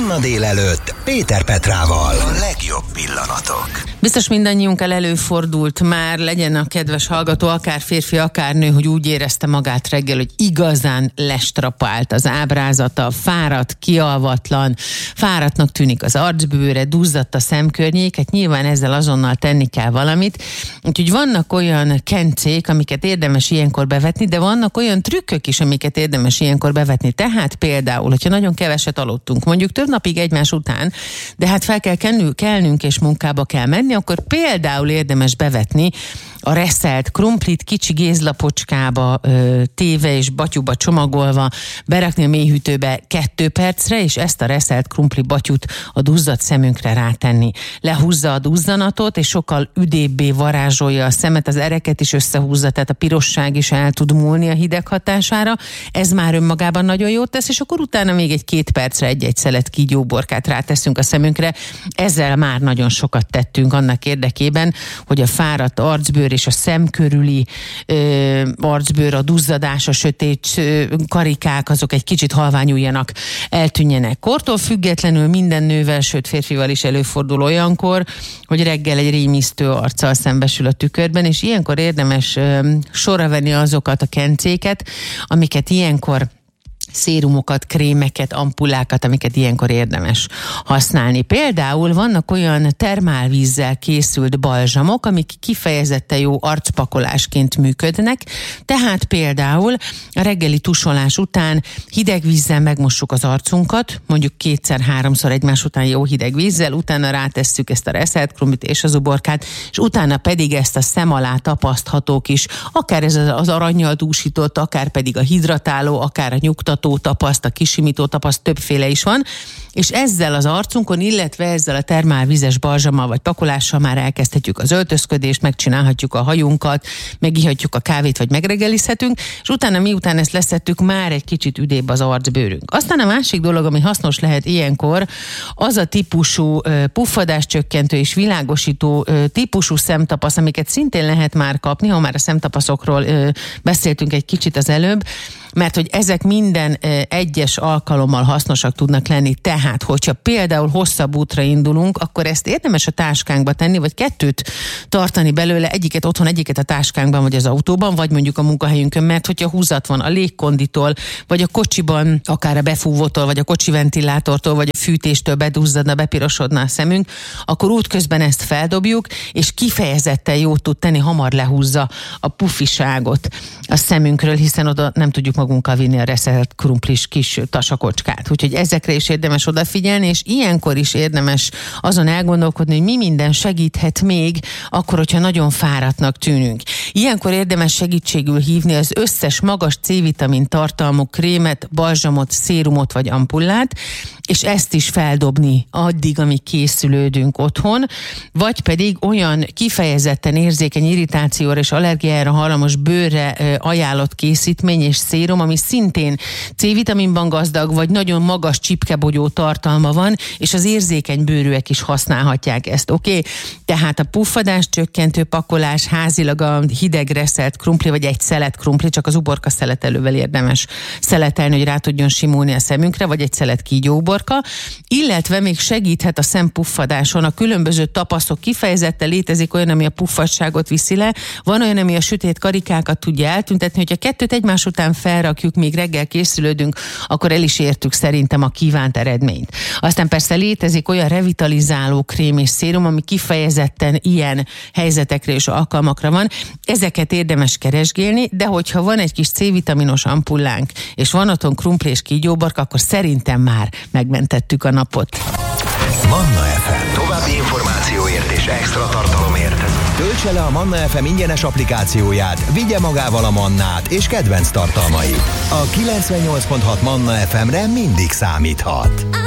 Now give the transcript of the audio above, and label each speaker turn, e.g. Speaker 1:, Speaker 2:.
Speaker 1: Manna délelőtt Péter Petrával. A legjobb pillanatok.
Speaker 2: Biztos mindannyiunkkal előfordult már, legyen a kedves hallgató, akár férfi, akár nő, hogy úgy érezte magát reggel, hogy igazán lestrapált az ábrázata, fáradt, kialvatlan, fáradtnak tűnik az arcbőre, duzzadt a szemkörnyék, nyilván ezzel azonnal tenni kell valamit. Úgyhogy vannak olyan kencék, amiket érdemes ilyenkor bevetni, de vannak olyan trükkök is, amiket érdemes ilyenkor bevetni. Tehát például, hogyha nagyon keveset aludtunk, mondjuk több napig egymás után, de hát fel kell kelnünk és munkába kell menni, akkor például érdemes bevetni a reszelt krumplit kicsi gézlapocskába téve és batyúba csomagolva, berakni a mélyhűtőbe 2 percre, és ezt a reszelt krumpli batyút a duzzadt szemünkre rátenni. Lehúzza a duzzanatot, és sokkal üdébbé varázsolja a szemet, az ereket is összehúzza, tehát a pirosság is el tud múlni a hideg hatására. Ez már önmagában nagyon jót tesz, és akkor utána még egy 2 percre egy szelet kígyóborkát ráteszünk a szemünkre. Ezzel már nagyon sokat tettünk annak érdekében, hogy a fáradt arcbőr és a szem körüli arcbőr, a duzzadás, a sötét karikák, azok egy kicsit halványuljanak, eltűnjenek. Kortól függetlenül minden nővel, sőt férfival is előfordul olyankor, hogy reggel egy rémisztő arccal szembesül a tükörben, és ilyenkor érdemes sorra venni azokat a kencéket, amiket ilyenkor, szérumokat, krémeket, ampullákat, amiket ilyenkor érdemes használni. Például vannak olyan termálvízzel készült balzsamok, amik kifejezetten jó arcpakolásként működnek, tehát például a reggeli tusolás után hideg vízzel megmossuk az arcunkat, mondjuk 2-3-szor egymás után jó hideg vízzel, utána rátesszük ezt a reszelt krumplit és az uborkát, és utána pedig ezt a szem alá tapasztható kis, akár ez az arannyal dúsított, akár pedig a hidratáló, akár a nyugtató tapaszt, a kisimító tapaszt, többféle is van, és ezzel az arcunkon, illetve ezzel a termálvizes balzsammal vagy pakolással már elkezdhetjük az öltözködést, megcsinálhatjuk a hajunkat, megihatjuk a kávét, vagy megreggelizhetünk, és utána miután ezt leszettük, már egy kicsit üdébb az arcbőrünk. Aztán a másik dolog, ami hasznos lehet ilyenkor, az a típusú puffadáscsökkentő és világosító típusú szemtapasz, amiket szintén lehet már kapni, ha már a szemtapaszokról beszéltünk egy kicsit az előbb, mert hogy ezek minden egyes alkalommal hasznosak tudnak lenni, tehát hogyha például hosszabb útra indulunk, akkor ezt érdemes a táskánkba tenni, vagy 2 tartani belőle, egyiket otthon, egyiket a táskánkban, vagy az autóban, vagy mondjuk a munkahelyünkön, mert hogyha húzat van a légkonditól, vagy a kocsiban, akár a befúvótól, vagy a kocsi ventilátortól, vagy a fűtéstől beduzzadna, bepirosodna a szemünk, akkor útközben ezt feldobjuk, és kifejezetten jót tud tenni, hamar lehúzza a pufiságot a szemünkről, hiszen oda nem tudjuk magunkkal vinni a reszelt krumplis kis tasakocskát. Úgyhogy ezekre is érdemes odafigyelni, és ilyenkor is érdemes azon elgondolkodni, hogy mi minden segíthet még, akkor, hogyha nagyon fáradtnak tűnünk. Ilyenkor érdemes segítségül hívni az összes magas C-vitamin tartalmú krémet, balzsamot, szérumot vagy ampullát, és ezt is feldobni addig, amíg készülődünk otthon, vagy pedig olyan kifejezetten érzékeny irritációra és allergiára hajlamos bőrre ajánlott készítmény és szérum, ami szintén C-vitaminban gazdag, vagy nagyon magas csipkebogyó tartalma van, és az érzékeny bőrűek is használhatják ezt, oké? Tehát a puffadás csökkentő pakolás, házilag a hideg reszelt krumpli, vagy egy szelet krumpli, csak az uborka szeletelővel érdemes szeletelni, hogy rá tudjon simulni a szemünkre, vagy egy szelet kígyóuborka, illetve még segíthet a szempuffadáson a különböző tapaszok, kifejezetten létezik olyan, ami a puffadságot viszi le, van olyan, ami a sötét karikákat tudja eltüntetni, hogyha 2 egymás után felrakjuk, még reggel készülődünk, akkor el is értük szerintem a kívánt eredményt. Aztán persze létezik olyan revitalizáló krém és szérum, ami kifejezetten ilyen helyzetekre és alkalmakra van. Ezeket érdemes keresgélni, de hogyha van egy kis C-vitaminos ampullánk, és van otthon krumpli és kígyóbarka, akkor szerintem már megmentettük a napot.
Speaker 1: Manna FM. További információért és extra tartalomért töltse le a Manna FM ingyenes applikációját, vigye magával a Mannát és kedvenc tartalmait. A 98.6 Manna FM-re mindig számíthat.